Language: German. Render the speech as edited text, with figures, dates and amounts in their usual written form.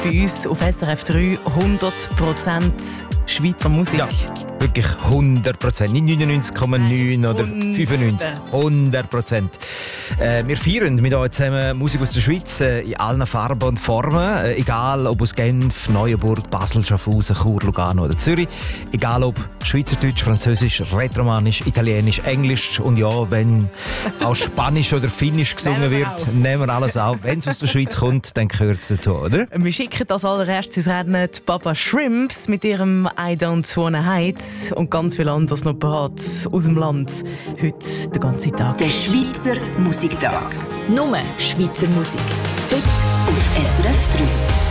bei uns auf SRF 3 100% Schweizer Musik. Ja, wirklich 100%. Nicht 99,9 oder 95. 100%. Wir feiern mit euch zusammen Musik aus der Schweiz in allen Farben und Formen. Egal ob aus Genf, Neuenburg, Basel, Schaffhausen, Chur, Lugano oder Zürich. Egal ob Schweizerdeutsch, Französisch, Rätoromanisch, Italienisch, Englisch und ja, wenn auch Spanisch oder Finnisch gesungen wird, nehmen wir alles auf. Wenn es aus der Schweiz kommt, dann gehört es dazu, oder? Wir schicken als allererstes ins Rennen die Baba Shrimps mit ihrem I Don't Wanna Hide und ganz viel anderes noch parat aus dem Land. Heute den ganzen Tag. Der Schweizer Musiktag. Nur Schweizer Musik. Heute auf SRF 3.